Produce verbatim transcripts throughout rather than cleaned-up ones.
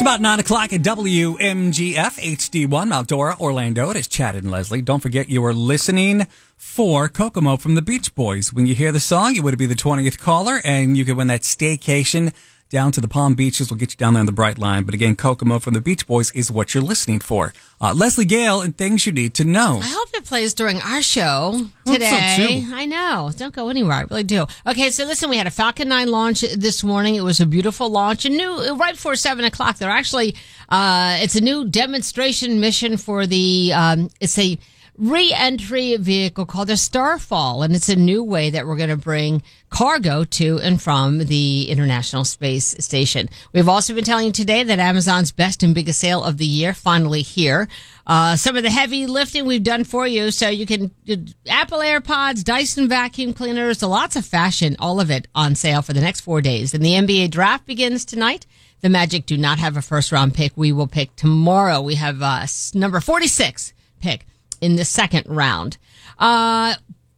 about nine o'clock at W M G F H D one, Mount Dora, Orlando. It is Chad and Leslie. Don't forget you are listening for Kokomo from the Beach Boys. When you hear the song, you would be the twentieth caller, and you could win that staycation down to the Palm Beaches. We'll get you down there on the Bright Line. But again, Kokomo from the Beach Boys is what you're listening for. Uh, Leslie Gale and things you need to know. I hope it plays during our show today. I hope so too. I know. Don't go anywhere. I really do. Okay, so listen, we had a Falcon nine launch this morning. It was a beautiful launch. A new, right before seven o'clock. They're actually, uh, it's a new demonstration mission for the, um, it's a re-entry vehicle called a Starfall, and it's a new way that we're going to bring cargo to and from the International Space Station. We've also been telling you today that Amazon's best and biggest sale of the year finally here. Uh, some of the heavy lifting we've done for you, so you can Apple AirPods, Dyson vacuum cleaners, lots of fashion, all of it on sale for the next four days. And the N B A draft begins tonight. The Magic do not have a first round pick. We will pick tomorrow. We have uh, number forty-six pick in the second round. Uh,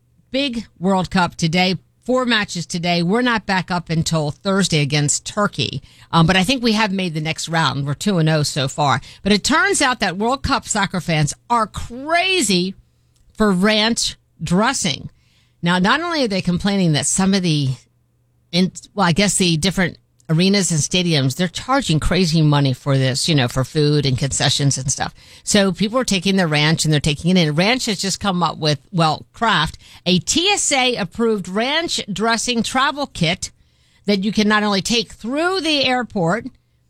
big World Cup today. Four matches today. We're not back up until Thursday against Turkey. Um, but I think we have made the next round. We're two and oh so far. But it turns out that World Cup soccer fans are crazy for ranch dressing. Now, not only are they complaining that some of the, in, well, I guess the different arenas and stadiums, they're charging crazy money for this, you know, for food and concessions and stuff. So people are taking the ranch and they're taking it in. Ranch has just come up with, well, Kraft, a T S A approved ranch dressing travel kit that you can not only take through the airport,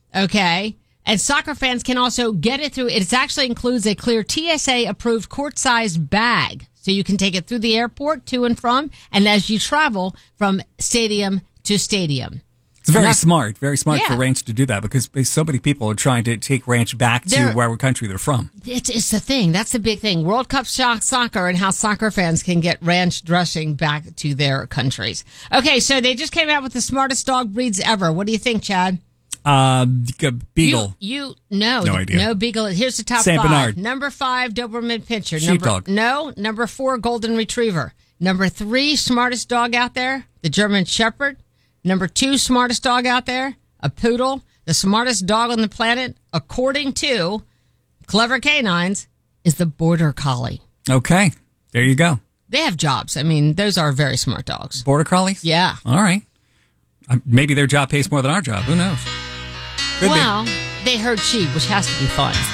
okay, and soccer fans can also get it through. It actually includes a clear T S A approved quart-sized bag. So you can take it through the airport to and from, and as you travel from stadium to stadium. It's very Enough. smart, very smart Yeah. for ranch to do that because so many people are trying to take ranch back to They're- wherever country they're from. It's, it's the thing. That's the big thing. World Cup shock soccer and how soccer fans can get ranch dressing back to their countries. Okay, so they just came out with the smartest dog breeds ever. What do you think, Chad? Uh, Beagle. You, you no, No idea. No Beagle. Here's the top Saint five. Bernard. Number five, Doberman Pinscher. Sheepdog. Number, no, number four, Golden Retriever. Number three, smartest dog out there, the German Shepherd. Number two, smartest dog out there, a poodle. The smartest dog on the planet, according to Clever Canines, is the Border Collie. Okay, there you go. They have jobs. I mean, those are very smart dogs. Border Collies? Yeah. All right. Um, maybe their job pays more than our job. Who knows? Could well, they herd sheep, which has to be fun. be.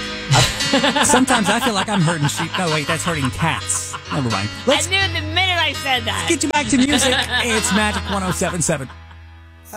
Oh. I- sometimes I feel like I'm herding sheep. No, wait, that's herding cats. Never mind. Let's I knew the minute I said that. get you back to music. It's Magic one oh seven point seven.